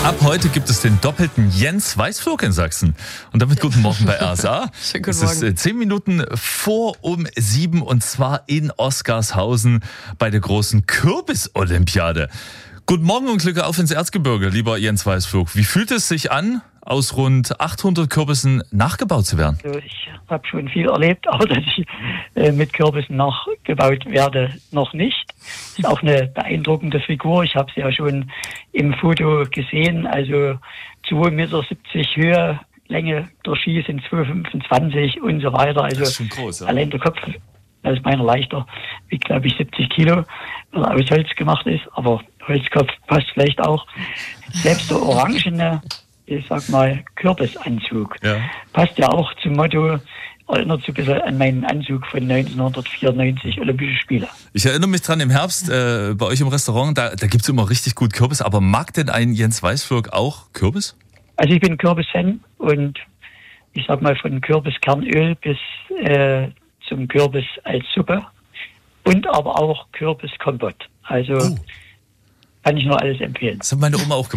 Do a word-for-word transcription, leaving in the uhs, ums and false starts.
Ab heute gibt es den doppelten Jens Weißflug in Sachsen. Und damit guten Morgen bei R S A. Schönen guten es ist Morgen. zehn Minuten vor um sieben und zwar in Oskarshausen bei der großen Kürbis-Olympiade. Guten Morgen und Glück auf ins Erzgebirge, lieber Jens Weißflug. Wie fühlt es sich an, aus rund achthundert Kürbissen nachgebaut zu werden? Also ich habe schon viel erlebt, aber dass ich äh, mit Kürbissen nachgebaut werde, noch nicht. Ist auch eine beeindruckende Figur. Ich habe sie ja schon im Foto gesehen. Also zwei Meter siebzig Höhe, Länge der Ski sind zwei Meter fünfundzwanzig und so weiter. Also Das ist schon groß, ja? allein der Kopf, das ist meiner leichter, wiegt glaube ich siebzig Kilo, weil er aus Holz gemacht ist. Aber Holzkopf passt vielleicht auch. Selbst der orangene, ich sag mal, Kürbisanzug. Ja. Passt ja auch zum Motto, erinnert so ein bisschen an meinen Anzug von neunzehnhundertvierundneunzig Olympische Spiele. Ich erinnere mich dran, im Herbst äh, bei euch im Restaurant, da, da gibt es immer richtig gut Kürbis. Aber mag denn ein Jens Weißflug auch Kürbis? Also ich bin Kürbis-Fan und ich sag mal von Kürbiskernöl bis äh, zum Kürbis als Suppe und aber auch Kürbiskompott. Also Oh. kann ich nur alles empfehlen. Das hat meine Oma auch gemacht.